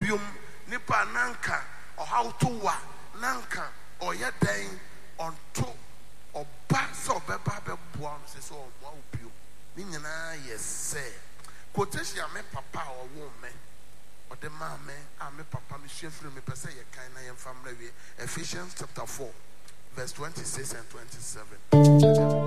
biom nipa nanka how to wa nanka or ya den on to or back so beba beboa se so wa bio ni nyina yes say quotation me papa or woman or the mama me papa me shefri me pese ye kan na ye family we Ephesians chapter 4 verse 26 and 27.